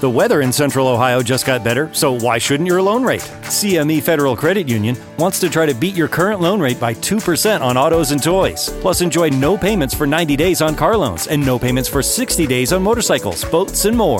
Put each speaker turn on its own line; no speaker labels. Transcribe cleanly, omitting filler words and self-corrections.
The weather in Central Ohio just got better, so why shouldn't your loan rate? CME Federal Credit Union wants to try to beat your current loan rate by 2% on autos and toys. Plus, enjoy no payments for 90 days on car loans and no payments for 60 days on motorcycles, boats, and more.